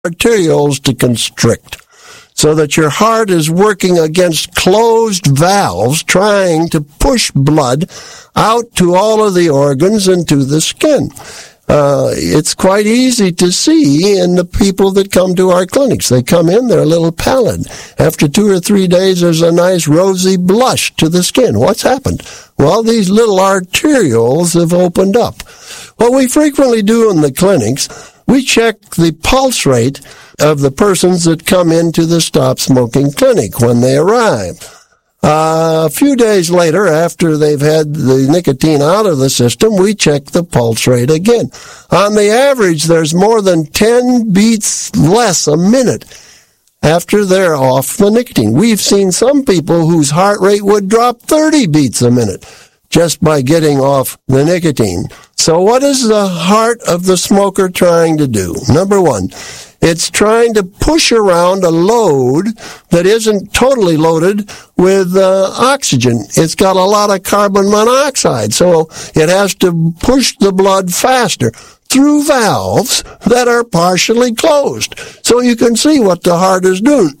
arterioles to constrict, so that your heart is working against closed valves trying to push blood out to all of the organs and to the skin. It's quite easy to see in the people that come to our clinics. They come in, they're a little pallid. After 2 or 3 days, there's a nice rosy blush to the skin. What's happened? Well, these little arterioles have opened up. What we frequently do in the clinics, we check the pulse rate of the persons that come into the Stop Smoking Clinic when they arrive. A few days later, after they've had the nicotine out of the system, we check the pulse rate again. On the average, there's more than 10 beats less a minute after they're off the nicotine. We've seen some people whose heart rate would drop 30 beats a minute just by getting off the nicotine. So what is the heart of the smoker trying to do? Number one, it's trying to push around a load that isn't totally loaded with oxygen. It's got a lot of carbon monoxide, so it has to push the blood faster through valves that are partially closed. So you can see what the heart is doing.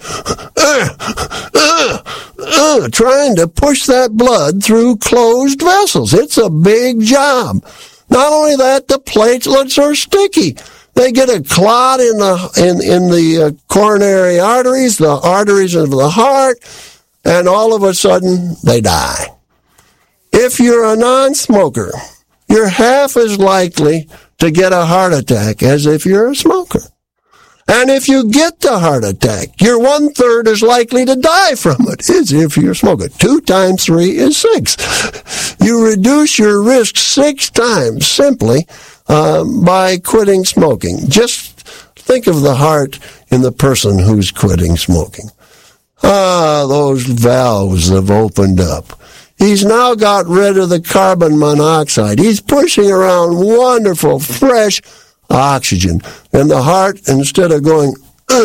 Trying to push that blood through closed vessels. It's a big job. Not only that, the platelets are sticky. They get a clot in the coronary arteries, the arteries of the heart, and all of a sudden they die. If you're a non-smoker, you're half as likely to get a heart attack as if you're a smoker. And if you get the heart attack, you're 1/3 as likely to die from it as if you're a smoker. 2 times 3 is 6. You reduce your risk 6 times simply by quitting smoking. Just think of the heart in the person who's quitting smoking. Those valves have opened up. He's now got rid of the carbon monoxide. He's pushing around wonderful, fresh oxygen. And the heart, instead of going,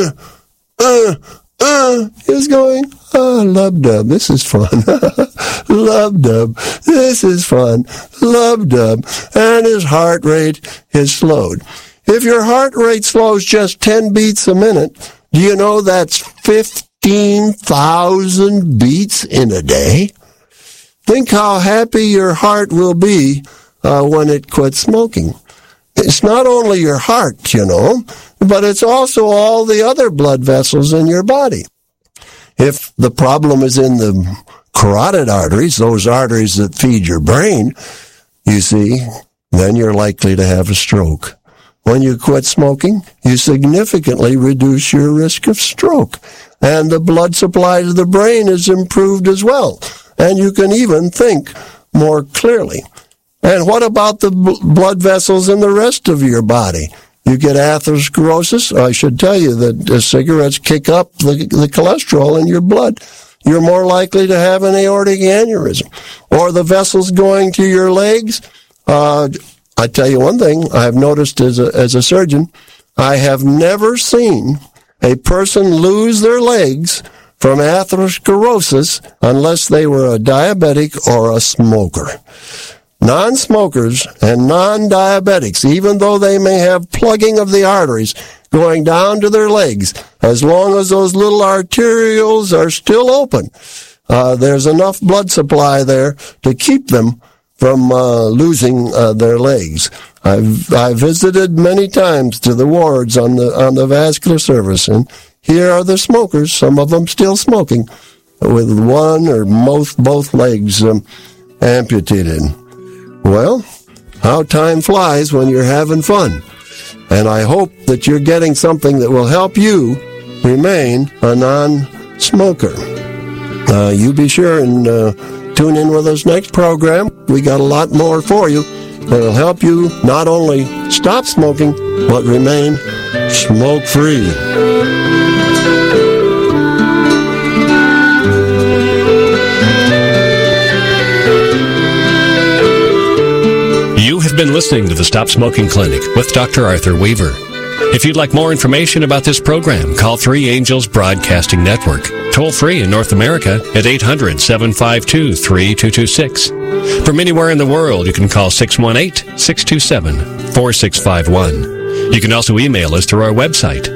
is going, lub-dub, this is fun. Lub-dub, this is fun. Lub-dub. And his heart rate is slowed. If your heart rate slows just 10 beats a minute, do you know that's 15,000 beats in a day? Think how happy your heart will be when it quits smoking. It's not only your heart, you know, but it's also all the other blood vessels in your body. If the problem is in the carotid arteries, those arteries that feed your brain, you see, then you're likely to have a stroke. When you quit smoking, you significantly reduce your risk of stroke. And the blood supply to the brain is improved as well. And you can even think more clearly. And what about the blood vessels in the rest of your body? You get atherosclerosis. I should tell you that cigarettes kick up the cholesterol in your blood. You're more likely to have an aortic aneurysm. Or the vessels going to your legs. I tell you one thing I have noticed as a surgeon. I have never seen a person lose their legs from atherosclerosis unless they were a diabetic or a smoker. Non-smokers and non-diabetics, even though they may have plugging of the arteries going down to their legs, as long as those little arterioles are still open, there's enough blood supply there to keep them from losing their legs. I've visited many times to the wards on the vascular service, and here are the smokers, some of them still smoking, with one or both legs amputated. Well, how time flies when you're having fun. And I hope that you're getting something that will help you remain a non-smoker. You be sure and tune in with us next program. We got a lot more for you that'll help you not only stop smoking, but remain smoke-free. You have been listening to the Stop Smoking Clinic with Dr. Arthur Weaver. If you'd like more information about this program, call 3 Angels Broadcasting Network, toll free in North America at 800-752-3226. From anywhere in the world, you can call 618-627-4651. You can also email us through our website,